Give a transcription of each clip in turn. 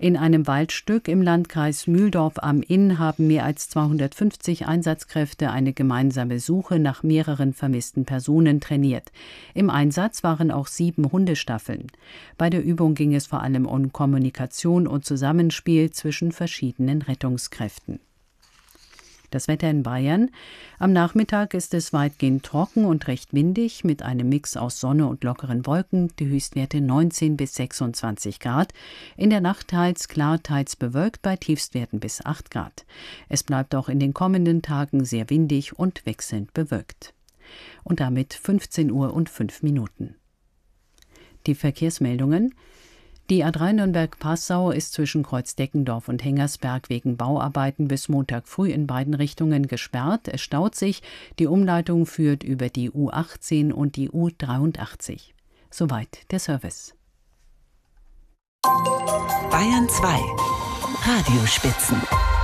In einem Waldstück im Landkreis Mühldorf am Inn haben mehr als 250 Einsatzkräfte eine gemeinsame Suche nach mehreren vermissten Personen trainiert. Im Einsatz waren auch 7 Hundestaffeln. Bei der Übung ging es vor allem um Kommunikation und Zusammenspiel zwischen verschiedenen Rettungskräften. Das Wetter in Bayern. Am Nachmittag ist es weitgehend trocken und recht windig mit einem Mix aus Sonne und lockeren Wolken, die Höchstwerte 19 bis 26 Grad. In der Nacht teils klar, teils bewölkt bei Tiefstwerten bis 8 Grad. Es bleibt auch in den kommenden Tagen sehr windig und wechselnd bewölkt. Und damit 15 Uhr und 5 Minuten. Die Verkehrsmeldungen. Die A3 Nürnberg-Passau ist zwischen Kreuzdeckendorf und Hengersberg wegen Bauarbeiten bis Montag früh in beiden Richtungen gesperrt. Es staut sich. Die Umleitung führt über die U18 und die U83. Soweit der Service. Bayern 2 Radiospitzen.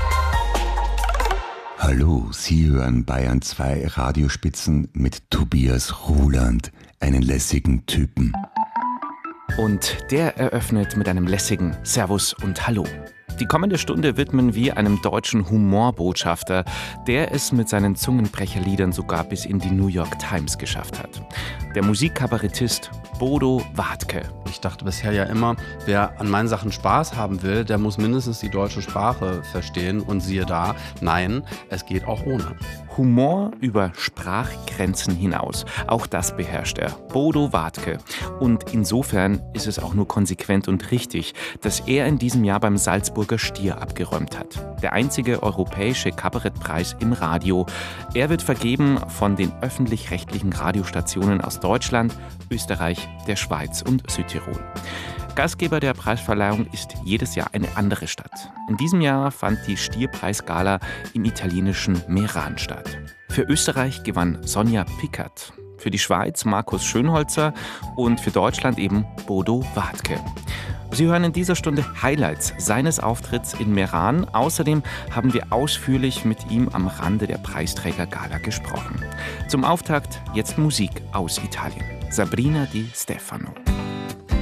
Hallo, Sie hören Bayern 2 Radiospitzen mit Tobias Ruland, einen lässigen Typen. Und der eröffnet mit einem lässigen Servus und Hallo. Die kommende Stunde widmen wir einem deutschen Humorbotschafter, der es mit seinen Zungenbrecherliedern sogar bis in die New York Times geschafft hat. Der Musikkabarettist Bodo Wartke. Ich dachte bisher ja immer, wer an meinen Sachen Spaß haben will, der muss mindestens die deutsche Sprache verstehen. Und siehe da, nein, es geht auch ohne. Humor über Sprachgrenzen hinaus. Auch das beherrscht er, Bodo Wartke. Und insofern ist es auch nur konsequent und richtig, dass er in diesem Jahr beim Salzburger Stier abgeräumt hat. Der einzige europäische Kabarettpreis im Radio. Er wird vergeben von den öffentlich-rechtlichen Radiostationen aus Deutschland, Österreich, der Schweiz und Südtirol. Gastgeber der Preisverleihung ist jedes Jahr eine andere Stadt. In diesem Jahr fand die Stierpreisgala im italienischen Meran statt. Für Österreich gewann Sonja Pickert, für die Schweiz Markus Schönholzer und für Deutschland eben Bodo Wartke. Sie hören in dieser Stunde Highlights seines Auftritts in Meran. Außerdem haben wir ausführlich mit ihm am Rande der Preisträgergala gesprochen. Zum Auftakt jetzt Musik aus Italien. Sabrina Di Stefano.